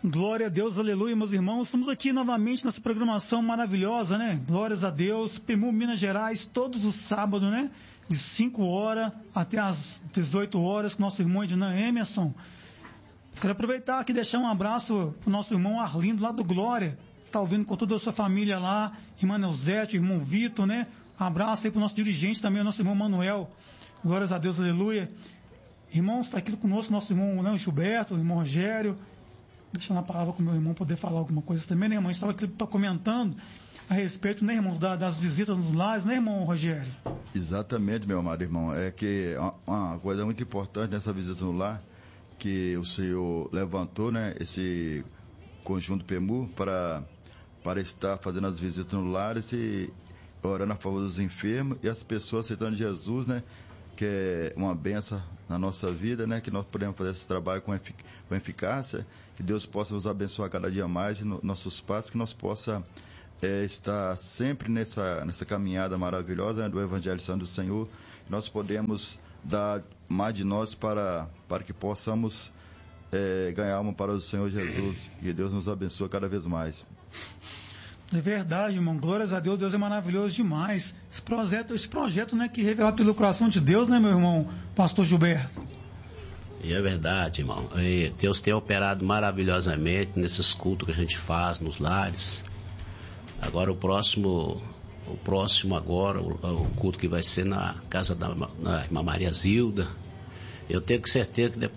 Glória a Deus, aleluia, meus irmãos. Estamos aqui novamente nessa programação maravilhosa, né? Glórias a Deus. PEMU Minas Gerais, todos os sábados, né? De 5 horas até as 18 horas, com nosso irmão Ednan Emerson. Quero aproveitar aqui e deixar um abraço pro nosso irmão Arlindo, lá do Glória. Tá ouvindo com toda a sua família lá, irmã Neuzete, irmão Vitor, né? Um abraço aí pro nosso dirigente também, o nosso irmão Manuel. Glórias a Deus, aleluia. Irmãos, está aqui conosco nosso irmão, né, Gilberto, o irmão Rogério. Deixando a palavra com o meu irmão poder falar alguma coisa também, né, irmão? A gente estava aqui comentando a respeito, né, irmãos, das visitas nos lares, né, irmão Rogério? Exatamente, meu amado irmão. É que uma coisa muito importante nessa visita no lar, que o Senhor levantou, né, esse conjunto PEMU para estar fazendo as visitas no lares e orando a favor dos enfermos e as pessoas aceitando Jesus, né, que é uma benção na nossa vida, né, que nós podemos fazer esse trabalho com eficácia, que Deus possa nos abençoar cada dia mais em nossos passos, que nós possa estar sempre nessa caminhada maravilhosa, né, do Evangelho Santo do Senhor. Nós podemos dar mais de nós para que possamos ganhar alma para o Senhor Jesus, e Deus nos abençoe cada vez mais. É verdade, irmão. Glórias a Deus. Deus é maravilhoso demais. Esse projeto, né, que é revelado pelo coração de Deus, né, meu irmão, pastor Gilberto? E é verdade, irmão. E Deus tem operado maravilhosamente nesses cultos que a gente faz nos lares. Agora o próximo agora, o culto que vai ser na casa da irmã Maria Zilda. Eu tenho certeza que